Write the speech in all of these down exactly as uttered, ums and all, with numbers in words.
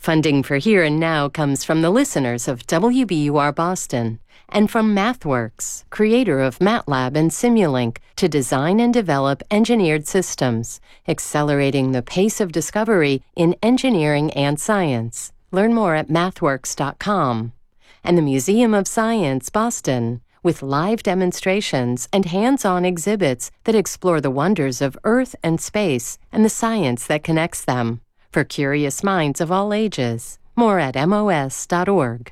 Funding for Here and Now comes from the listeners of W B U R Boston and from MathWorks, creator of MATLAB and Simulink, to design and develop engineered systems, accelerating the pace of discovery in engineering and science. Learn more at mathworks dot com. And the Museum of Science, Boston, with live demonstrations and hands-on exhibits that explore the wonders of Earth and space and the science that connects them. For curious minds of all ages. More at M O S dot org.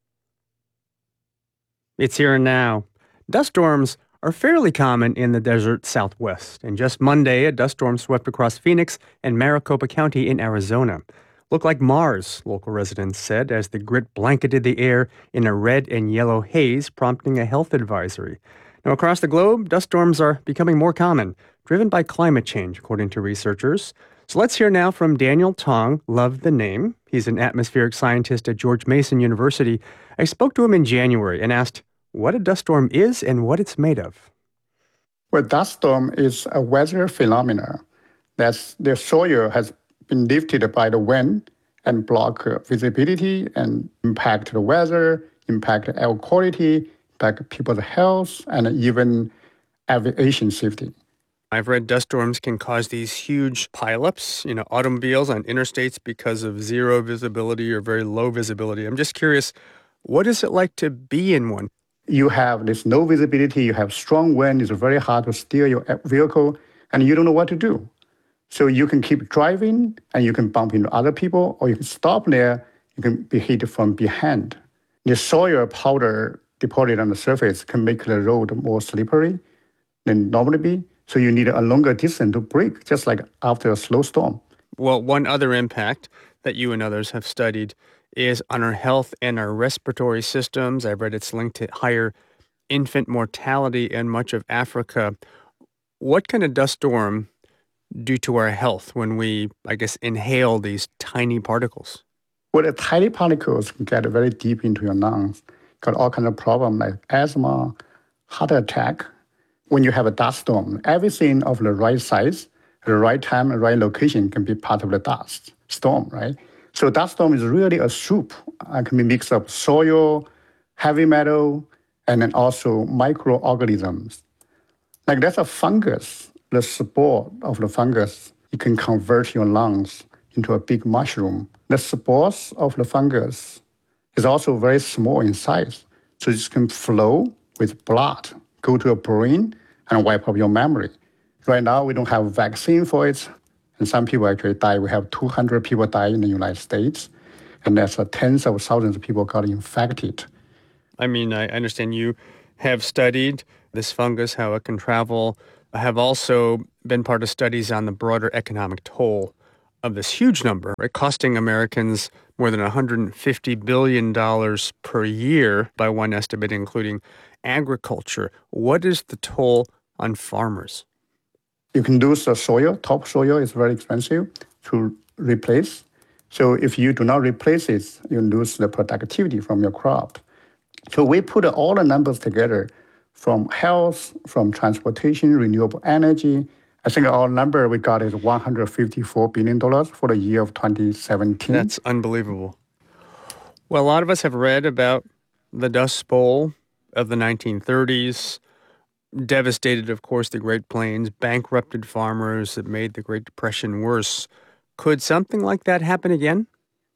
It's here and now. Dust storms are fairly common in the desert Southwest, and just Monday, a dust storm swept across Phoenix and Maricopa County in Arizona. Looked like Mars, local residents said, as the grit blanketed the air in a red and yellow haze, prompting a health advisory. Now, across the globe, dust storms are becoming more common, driven by climate change, according to researchers. So let's hear now from Daniel Tong, love the name. He's an atmospheric scientist at George Mason University. I spoke to him in January and asked what a dust storm is and what it's made of. Well, dust storm is a weather phenomena that the soil has been lifted by the wind and block visibility and impact the weather, impact air quality, impact people's health, and even aviation safety. I've read dust storms can cause these huge pileups, you know, automobiles on interstates because of zero visibility or very low visibility. I'm just curious, what is it like to be in one? You have this no visibility, you have strong wind, it's very hard to steer your vehicle, and you don't know what to do. So you can keep driving, and you can bump into other people, or you can stop there, you can be hit from behind. The soil powder deposited on the surface can make the road more slippery than normally be. So you need a longer distance to brake, just like after a slow storm. Well, one other impact that you and others have studied is on our health and our respiratory systems. I've read it's linked to higher infant mortality in much of Africa. What can a dust storm do to our health when we, I guess, inhale these tiny particles? Well, the tiny particles can get very deep into your lungs, got all kinds of problems like asthma, heart attack. When you have a dust storm, everything of the right size, the right time, the right location can be part of the dust storm, right? So dust storm is really a soup. It can be mixed of soil, heavy metal, and then also microorganisms. Like that's a fungus. The spore of the fungus, it can convert your lungs into a big mushroom. The spores of the fungus is also very small in size. So it can flow with blood, go to your brain, and wipe up your memory. Right now, we don't have a vaccine for it, and some people actually die. We have two hundred people die in the United States, and there's uh, tens of thousands of people got infected. I mean, I understand you have studied this fungus, how it can travel. I have also been part of studies on the broader economic toll of this huge number, right, costing Americans more than one hundred fifty billion dollars per year by one estimate, including agriculture. What is the toll on farmers? You can lose the soil. Topsoil is very expensive to replace. So if you do not replace it, you lose the productivity from your crop. So we put all the numbers together from health, from transportation, renewable energy. I think our number we got is one hundred fifty-four billion dollars for the year of twenty seventeen. That's unbelievable. Well, a lot of us have read about the Dust Bowl of the nineteen thirties, devastated, of course, the Great Plains, bankrupted farmers that made the Great Depression worse. Could something like that happen again?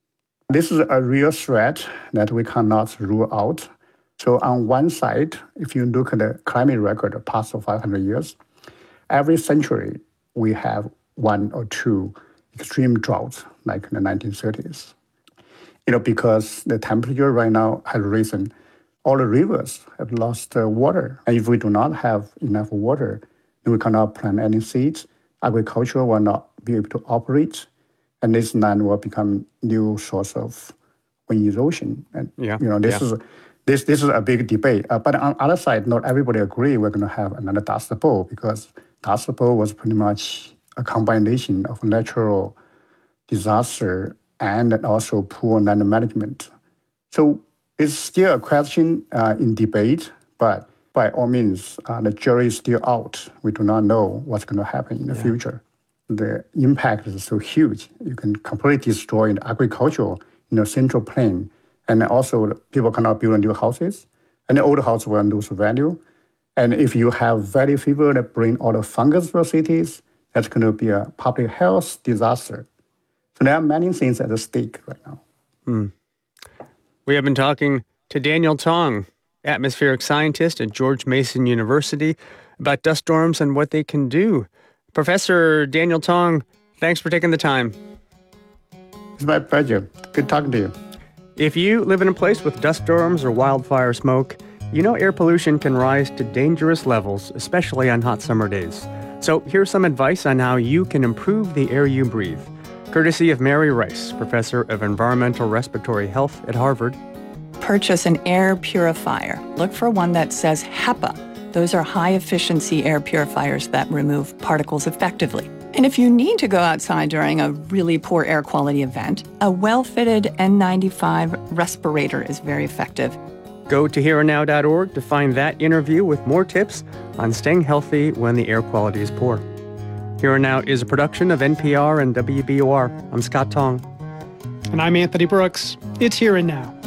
This is a real threat that we cannot rule out. So on one side, if you look at the climate record of past five hundred years, every century we have one or two extreme droughts, like in the nineteen thirties. You know, because the temperature right now has risen, all the rivers have lost uh, water. And if we do not have enough water, then we cannot plant any seeds. Agriculture will not be able to operate. And this land will become new source of wind erosion. And, yeah, you know, this yeah. is this this is a big debate. Uh, but on the other side, not everybody agree we're going to have another Dust Bowl, because Dust Bowl was pretty much a combination of natural disaster and also poor land management. So it's still a question uh, in debate, but by all means, uh, the jury is still out. We do not know what's going to happen in the yeah. future. The impact is so huge. You can completely destroy the agricultural you know, central plain. And also people cannot build new houses. And the old house will lose value. And if you have valley fever that bring all the fungus to cities, that's going to be a public health disaster. So there are many things at stake right now. Hmm. We have been talking to Daniel Tong, atmospheric scientist at George Mason University, about dust storms and what they can do. Professor Daniel Tong, thanks for taking the time. It's my pleasure. Good talking to you. If you live in a place with dust storms or wildfire smoke, you know air pollution can rise to dangerous levels, especially on hot summer days. So here's some advice on how you can improve the air you breathe, courtesy of Mary Rice, professor of environmental respiratory health at Harvard. Purchase an air purifier. Look for one that says HEPA. Those are high-efficiency air purifiers that remove particles effectively. And if you need to go outside during a really poor air quality event, a well-fitted N ninety-five respirator is very effective. Go to here and now dot org to find that interview with more tips on staying healthy when the air quality is poor. Here and Now is a production of N P R and W B U R. I'm Scott Tong. And I'm Anthony Brooks. It's Here and Now.